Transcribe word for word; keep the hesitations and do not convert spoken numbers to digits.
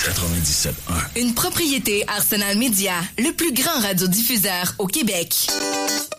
quatre-vingt-dix-sept un. Une propriété Arsenal Média, le plus grand radiodiffuseur au Québec.